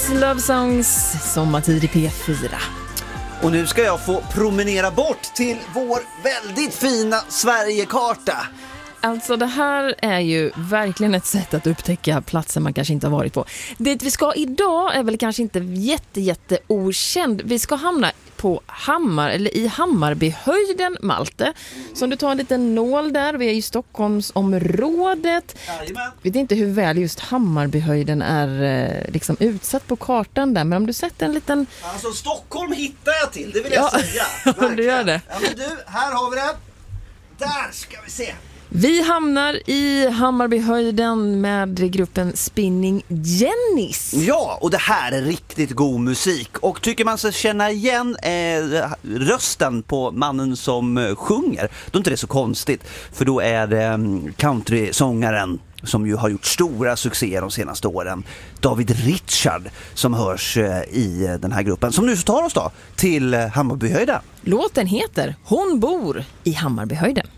Beatles Love Songs, sommartid i P4. Och nu ska jag få promenera bort till vår väldigt fina Sverigekarta. Alltså det här är ju verkligen ett sätt att upptäcka platser man kanske inte har varit på. Det vi ska idag är väl kanske inte jätte okänd. Vi ska hamna på i Hammarbyhöjden, Malte. Så om du tar en liten nål där, vi är i Stockholmsområdet. Jajamän. Jag vet inte hur väl just Hammarbyhöjden är liksom utsatt på kartan där, men om du sätter en liten... Alltså Stockholm hittar jag till, det vill jag säga. Om du gör det. Ja men du, här har vi det. Där ska vi se. Vi hamnar i Hammarbyhöjden med gruppen Spinning Jennies. Ja, och det här är riktigt god musik. Och tycker man sig känna igen rösten på mannen som sjunger, då är inte det så konstigt. För då är det countrysångaren som ju har gjort stora succéer de senaste åren, David Richard, som hörs i den här gruppen. Som nu så tar oss då till Hammarbyhöjden. Låten heter Hon bor i Hammarbyhöjden.